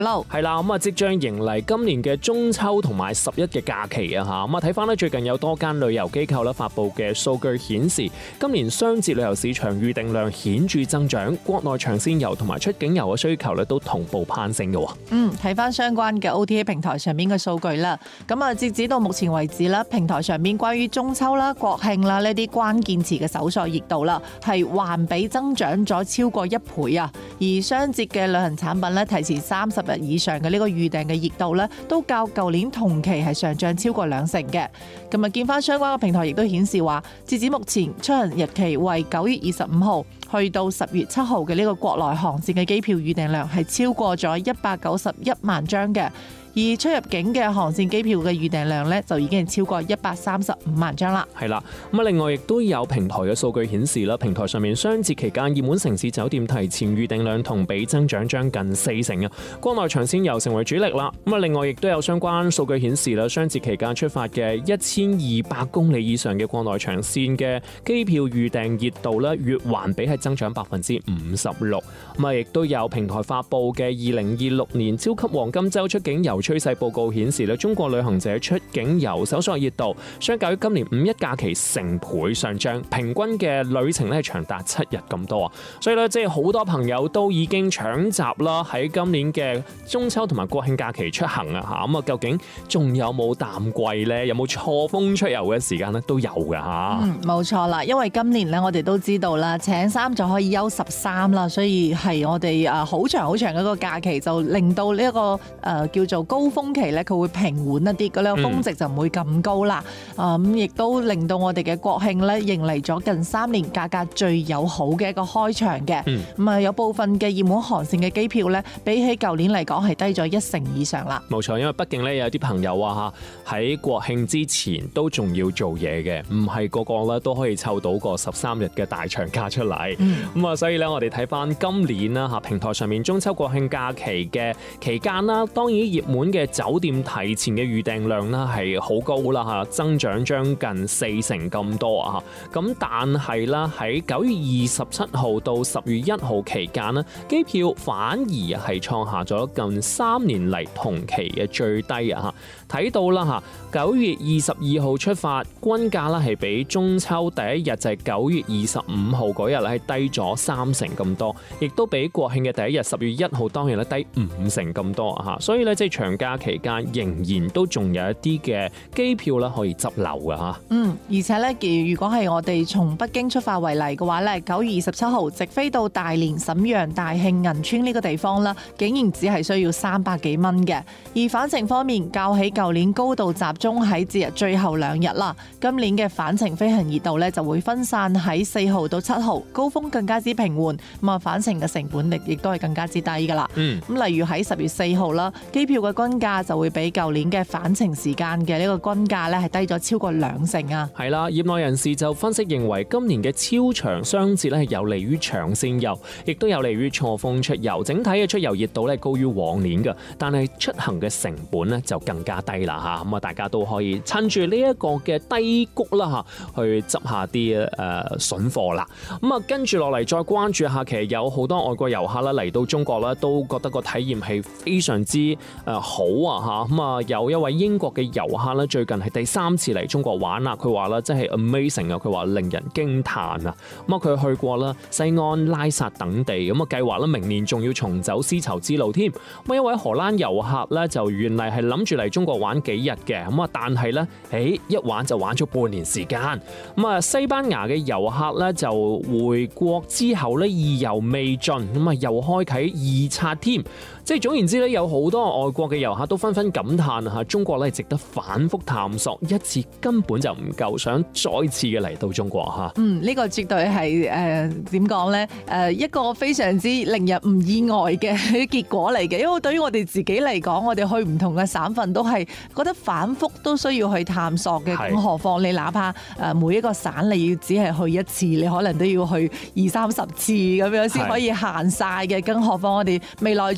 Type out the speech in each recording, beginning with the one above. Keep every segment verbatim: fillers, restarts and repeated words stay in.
嬲。 係啦，咁啊即將迎嚟今年嘅中秋同埋十一嘅假期啊嚇，咁啊睇翻咧最近有多間旅遊機構咧發布嘅數據顯示，今年雙節旅遊市場預訂量顯著增長，國內長線遊同埋出境遊嘅需求咧都同步攀升嘅。 嗯，睇翻相關嘅 O T A 平台上面嘅數據啦，咁啊截止到目前為止啦，平台上面關於中秋啦、國慶啦呢啲關鍵詞嘅搜索熱度啦，係環比增長咗超過一倍啊！而雙節嘅旅行產品咧，提前三十日以上嘅呢個預訂嘅熱度咧，都較舊年同期係上漲超過兩成嘅。咁啊，見翻相關嘅平台亦都顯示話，截止目前出行日期為九月二十五號去到十月七號嘅呢個國內航線嘅機票預訂量係超過咗一百九十一萬張嘅。而出入境嘅航線機票嘅預訂量咧，就已經係超過一百三十五萬張啦。 係啦，咁啊，另外亦都有平台嘅數據顯示啦，平台上面雙節期間熱門城市酒店提前預訂量同比增長將近四成啊！國內長線遊成為主力啦。咁啊，另外亦都有相關數據顯示啦，雙節期間出發嘅一千二百公里以上嘅國內長線嘅機票預訂熱度咧，月環比係增長百分之五十六。咁啊，亦都有平台發布嘅二零二六年超級黃金週出境遊趨勢報告顯示咧，中國旅行者出境遊搜索熱度相較於今年五一假期成倍上漲，平均嘅旅程咧係長達七日咁多啊！所以咧，即係好多朋友都已經搶閘啦，喺今年嘅中秋同埋國慶假期出行啊嚇！咁啊，究竟仲有冇淡季咧？有冇錯峰出遊嘅時間咧？都有㗎嚇。 嗯，冇錯啦，因為今年咧，我哋都知道啦，請三就可以休十三啦，所以係我哋誒好長好長嘅一個假期，就令到呢一個誒叫做高峰期咧，佢會平緩一啲，嗰、那個峰值就唔會咁高啦。啊、嗯，咁亦都令到我哋嘅國慶咧，迎嚟咗近三年價格最友好嘅一個開場嘅。咁、嗯、啊，有部分嘅熱門航線嘅機票咧，比起舊年嚟講係低咗一成以上啦。冇錯，因為畢竟咧有啲朋友啊嚇喺國慶之前都仲要做嘢嘅，唔係個個咧都可以湊到個十三日嘅大長假出嚟。咁、嗯、啊，所以咧我哋睇翻今年啦嚇平台上面中秋國慶假期嘅期間啦，當然熱門嘅酒店提前嘅預訂量啦係好高啦嚇，增長將近四成咁多啊嚇。咁但係啦喺九月二十七號到十月一號期間呢，機票反而係創下咗近三年嚟同期嘅最低啊嚇。睇到啦嚇，九月二十二號出發，均價啦係比中秋第一日就係九月二十五號嗰日係低咗三成咁多，亦都比國慶嘅第一日十月一號當日咧低五成咁多啊嚇。所以咧即係長假期間仍然都仲有一啲嘅機票啦可以執漏㗎嚇。 嗯，而且咧，如果係我哋從北京出發為例嘅話咧，九月二十七號直飛到大連、瀋陽、大慶、銀川呢個地方啦，竟然只係需要三百幾蚊嘅。而返程方面，較起舊年高度集中喺節日最後兩日啦，今年嘅返程飛行熱度咧就會分散喺四號到七號，高峰更加之平緩，咁啊返程嘅成本力亦都係更加之低㗎啦。嗯，咁例如喺十月四號啦，機票嘅均價就會比舊年嘅返程時間嘅呢個均價咧係低咗超過兩成啊。 係啦，業內人士就分析認為，今年嘅超長雙節咧係有利於長線遊，亦都有利於錯峰出遊，整體嘅出遊熱度咧高於往年嘅，但係出行嘅成本咧就更加低啦嚇。咁啊，大家都可以趁住呢一個嘅低谷啦嚇，去執下啲誒筍貨啦。咁啊，跟住落嚟再關注下，其實有好多外國遊客啦嚟到中國啦，都覺得個體驗係非常之誒好啊嚇。咁啊，有一位英國嘅遊客咧，最近係第三次嚟中國玩啦。佢話啦，真係 amazing 啊！佢話令人驚歎啊。咁啊，佢去過啦西安、拉薩等地，咁啊計劃咧明年仲要重走絲綢之路添。咁一位荷蘭遊客咧，就原嚟係諗住嚟中國玩幾日嘅，咁啊，但係咧，誒一玩就玩咗半年時間。咁啊，西班牙嘅遊客咧就回國之後咧意猶未盡，咁啊又開啟二刷添。即係總言之咧，有好多外國嘅遊客都紛紛感嘆嚇，中國咧值得反覆探索，一次根本就唔夠，想再次嘅嚟到中國嚇。 嗯，呢、這個絕對係誒點講咧？誒、呃、一個非常之令人唔意外嘅結果嚟嘅，因為對於我哋自己嚟講，我哋去唔同嘅省份都係覺得反覆都需要去探索嘅，更何況你哪怕誒每一個省你要只係去一次，你可能都要去二三十次咁樣先可以行晒嘅，更何況我哋未來仲會有呢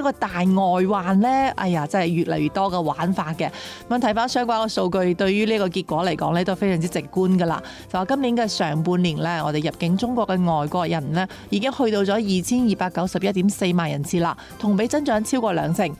呢個大外患呢，哎呀，真係越嚟越多嘅玩法嘅。咁睇翻相關嘅數據，對於呢個結果嚟講呢，都非常之直觀噶啦。就話今年嘅上半年呢，我哋入境中國嘅外國人呢，已經去到咗二千二百九十一點四萬人次啦，同比增長超過兩成。